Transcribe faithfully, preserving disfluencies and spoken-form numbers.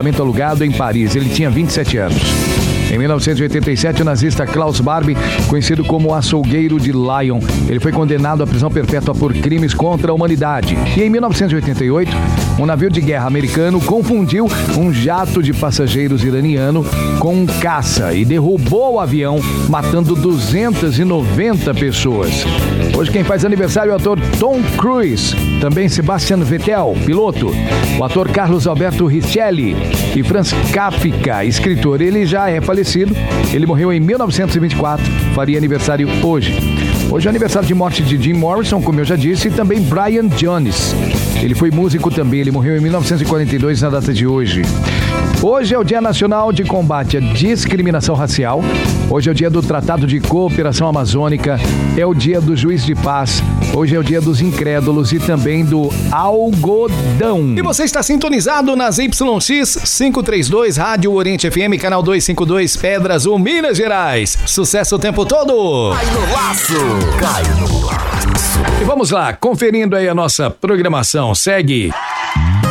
apartamento alugado em Paris. Ele tinha vinte e sete anos. Em mil novecentos e oitenta e sete, o nazista Klaus Barbie, conhecido como o açougueiro de Lyon, ele foi condenado à prisão perpétua por crimes contra a humanidade. E em mil novecentos e oitenta e oito, um navio de guerra americano confundiu um jato de passageiros iraniano com um caça e derrubou o avião, matando duzentas e noventa pessoas. Hoje quem faz aniversário é o ator Tom Cruise, também Sebastian Vettel, piloto, o ator Carlos Alberto Richelli e Franz Kafka, escritor. Ele já é falecido, ele morreu em mil novecentos e vinte e quatro, faria aniversário hoje. Hoje é aniversário de morte de Jim Morrison, como eu já disse, e também Brian Jones. Ele foi músico também, ele morreu em mil novecentos e quarenta e dois na data de hoje. Hoje é o Dia Nacional de Combate à Discriminação Racial. Hoje é o dia do Tratado de Cooperação Amazônica. É o dia do Juiz de Paz. Hoje é o dia dos Incrédulos e também do Algodão. E você está sintonizado nas Y X quinhentos e trinta e dois, Rádio Oriente F M, canal duzentos e cinquenta e dois, Pedras, o Minas Gerais. Sucesso o tempo todo. Cai no laço. Cai no laço. E vamos lá, conferindo aí a nossa programação. Segue.